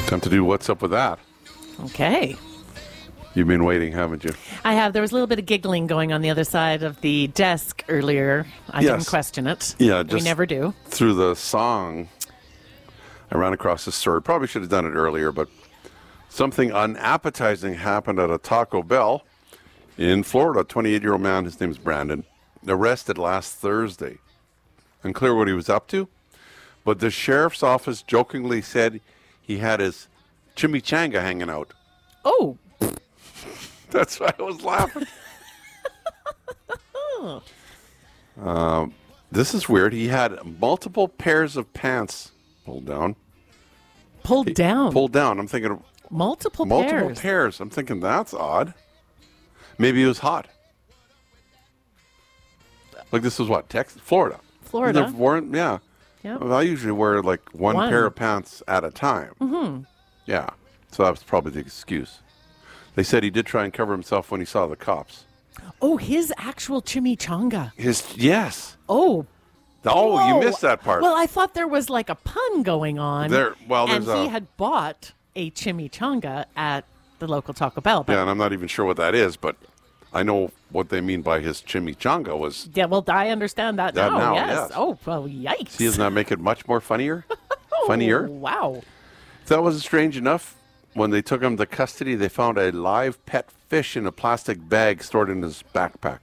Time to do what's up with that. Okay. You've been waiting, haven't you? I have. There was a little bit of giggling going on the other side of the desk earlier. I didn't question it. Yeah, we never do. Through the song, I ran across this story. Probably should have done it earlier, but something unappetizing happened at a Taco Bell in Florida. A 28-year-old man, his name's Brandon, arrested last Thursday. Unclear what he was up to, but the sheriff's office jokingly said he had his chimichanga hanging out. Oh. That's why I was laughing. This is weird. He had multiple pairs of pants pulled down. Pulled down? I'm thinking of multiple pairs. I'm thinking that's odd. Maybe it was hot. Like this was what? Texas? Florida. Yeah. Yep. Well, I usually wear like one pair of pants at a time. Mm-hmm. Yeah. So that was probably the excuse. They said he did try and cover himself when he saw the cops. Oh, his actual chimichanga. Yes. Oh. Oh, you missed that part. Well, I thought there was like a pun going on. And he had bought a chimichanga at the local Taco Bell. Yeah, and I'm not even sure what that is, but I know what they mean by his chimichanga was. Yeah, well, I understand that now. Yes. Oh, well, yikes. See, doesn't that make it much more funnier? Funnier? Wow. If that wasn't strange enough, when they took him to custody, they found a live pet fish in a plastic bag stored in his backpack.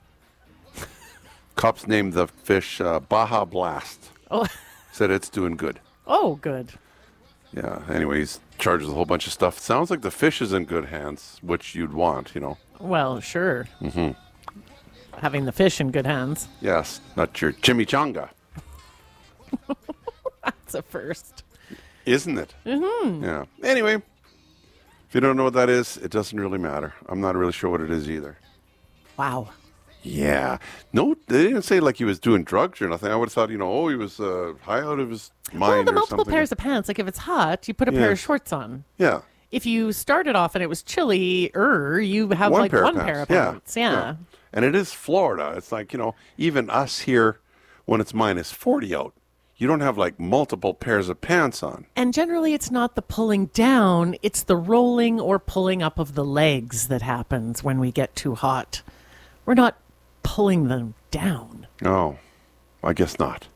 Cops named the fish Baja Blast. Oh. Said it's doing good. Oh, good. Yeah, anyway, he's charged with a whole bunch of stuff. Sounds like the fish is in good hands, which you'd want, Well, sure. Mm-hmm. Having the fish in good hands. Yes, not your chimichanga. That's a first. Isn't it? Mm-hmm. Yeah. Anyway, if you don't know what that is, it doesn't really matter. I'm not really sure what it is either. Wow. Yeah. No, they didn't say like he was doing drugs or nothing. I would have thought, he was high out of his mind well, the or multiple something. pairs of pants, like if it's hot, you put a pair of shorts on. Yeah. If you started off and it was chilly, you have one pair of pants. Yeah. And it is Florida. It's like, even us here, when it's minus 40 out, you don't have like multiple pairs of pants on. And generally it's not the pulling down, it's the rolling or pulling up of the legs that happens when we get too hot. We're not pulling them down. Oh, I guess not.